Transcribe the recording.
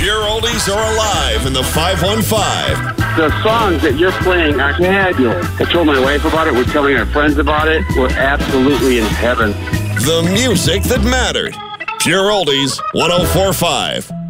Pure Oldies are alive in the 515. The songs that you're playing are fabulous. I told my wife about it. We're telling our friends about it. We're absolutely in heaven. The music that mattered. Pure Oldies 104.5.